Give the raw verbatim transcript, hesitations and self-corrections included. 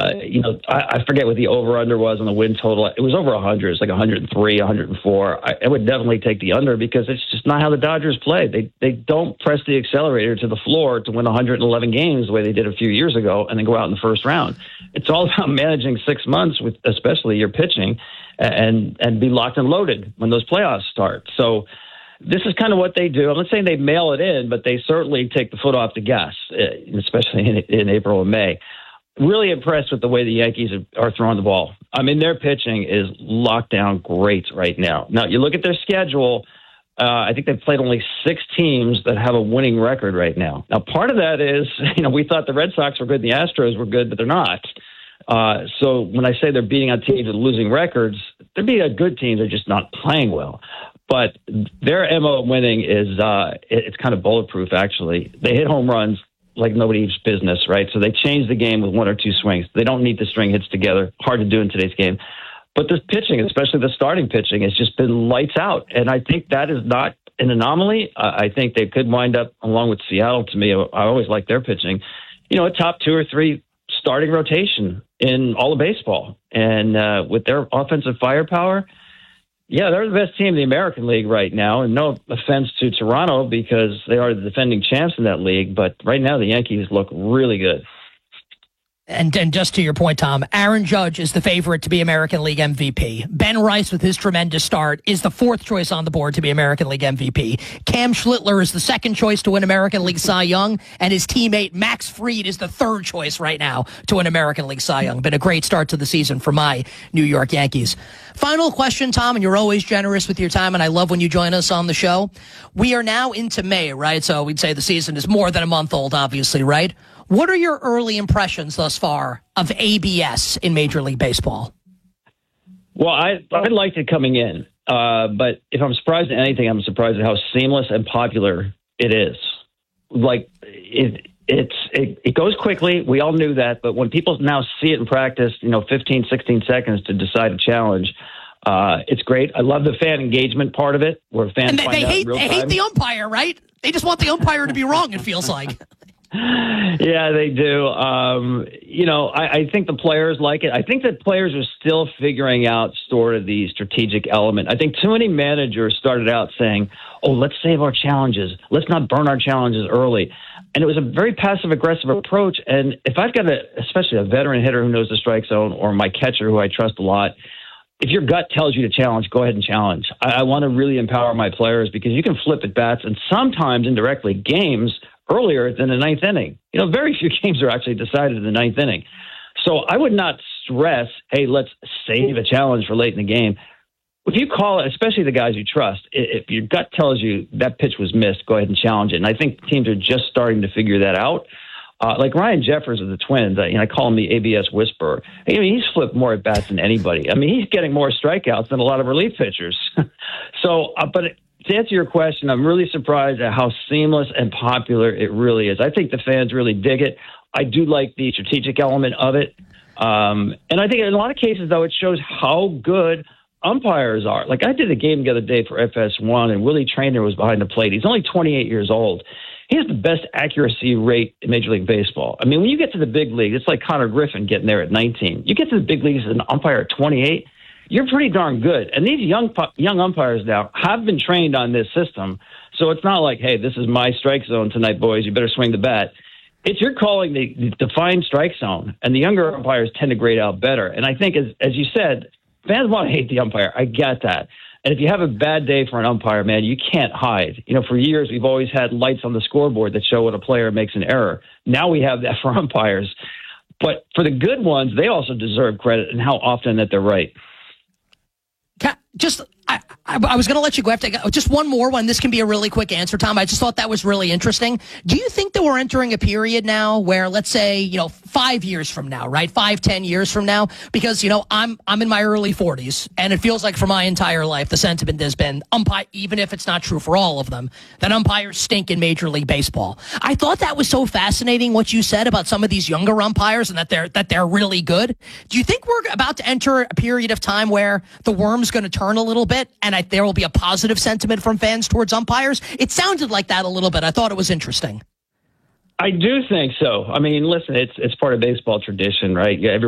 Uh, you know, I, I forget what the over-under was on the win total. It was over one hundred. It's like one hundred three, one hundred four. I, I would definitely take the under because it's just not how the Dodgers play. They they don't press the accelerator to the floor to win one hundred eleven games the way they did a few years ago and then go out in the first round. It's all about managing six months with especially your pitching and, and be locked and loaded when those playoffs start. So this is kind of what they do. I'm not saying they mail it in, but they certainly take the foot off the gas, especially in, in April and May. Really impressed with the way the Yankees are throwing the ball. I mean, their pitching is locked down great right now. Now, you look at their schedule, uh, I think they've played only six teams that have a winning record right now. Now, part of that is, you know, we thought the Red Sox were good and the Astros were good, but they're not. Uh, so when I say they're beating on teams with losing records, they're beating a good team. They're just not playing well. But their M O of winning is uh, it, it's kind of bulletproof, actually. They hit home runs like nobody's business, right? So they changed the game with one or two swings. They don't need to string hits together. Hard to do in today's game. But this pitching, especially the starting pitching, has just been lights out. And I think that is not an anomaly. Uh, I think they could wind up, along with Seattle, to me, I always like their pitching, you know, a top two or three starting rotation in all of baseball. And uh, with their offensive firepower, yeah, they're the best team in the American League right now. And no offense to Toronto because they are the defending champs in that league. But right now, the Yankees look really good. And, and just to your point, Tom, Aaron Judge is the favorite to be American League M V P. Ben Rice, with his tremendous start, is the fourth choice on the board to be American League M V P. Cam Schlittler is the second choice to win American League Cy Young, and his teammate Max Fried is the third choice right now to win American League Cy Young. Been a great start to the season for my New York Yankees. Final question, Tom, and you're always generous with your time, and I love when you join us on the show. We are now into May, right? So we'd say the season is more than a month old, obviously, right? What are your early impressions thus far of A B S in Major League Baseball? Well, I, I liked it coming in, uh, but if I'm surprised at anything, I'm surprised at how seamless and popular it is. Like, it, it's it, it goes quickly. We all knew that, but when people now see it in practice, you know, fifteen, sixteen seconds to decide a challenge, uh, it's great. I love the fan engagement part of it, where fans and they, find they out hate, in real they time. hate the umpire, right? They just want the umpire to be wrong, it feels like. Yeah, they do. Um, you know, I, I think the players like it. I think that players are still figuring out sort of the strategic element. I think too many managers started out saying, oh, let's save our challenges. Let's not burn our challenges early. And it was a very passive-aggressive approach. And if I've got, a, especially a veteran hitter who knows the strike zone or my catcher who I trust a lot, if your gut tells you to challenge, go ahead and challenge. I, I want to really empower my players because you can flip at bats and sometimes indirectly games earlier than the ninth inning. You know, very few games are actually decided in the ninth inning. So I would not stress, hey, let's save a challenge for late in the game. If you call it, especially the guys you trust, if your gut tells you that pitch was missed, go ahead and challenge it. And I think teams are just starting to figure that out. Uh, like Ryan Jeffers of the Twins, I, you know, I call him the A B S whisperer. I mean, he's flipped more at bats than anybody. I mean, he's getting more strikeouts than a lot of relief pitchers. so, uh, but to answer your question, I'm really surprised at how seamless and popular it really is. I think the fans really dig it. I do like the strategic element of it. Um, and I think in a lot of cases, though, it shows how good umpires are. Like I did a game the other day for F S one, and Willie Traynor was behind the plate. He's only twenty-eight years old. He has the best accuracy rate in Major League Baseball. I mean, when you get to the big league, it's like Connor Griffin getting there at nineteen. You get to the big leagues as an umpire at twenty-eight, you're pretty darn good. And these young young umpires now have been trained on this system. So it's not like, hey, this is my strike zone tonight, boys. You better swing the bat. It's you're calling the, the defined strike zone, and the younger umpires tend to grade out better. And I think, as as you said, fans want to hate the umpire. I get that. And if you have a bad day for an umpire, man, you can't hide. You know, for years, we've always had lights on the scoreboard that show when a player makes an error. Now we have that for umpires. But for the good ones, they also deserve credit and how often that they're right. Just, I, I, I was going to let you go after just one more one. This can be a really quick answer, Tom. I just thought that was really interesting. Do you think that we're entering a period now where, let's say, you know, five years from now, right? Five, ten years from now, because, you know, I'm, I'm in my early forties, and it feels like for my entire life, the sentiment has been umpire, even if it's not true for all of them, that umpires stink in Major League Baseball. I thought that was so fascinating what you said about some of these younger umpires and that they're, that they're really good. Do you think we're about to enter a period of time where the worm's going to turn a little bit and I, there will be a positive sentiment from fans towards umpires? It sounded like that a little bit. I thought it was interesting. I do think so. I mean, listen, it's it's part of baseball tradition, right? Yeah, every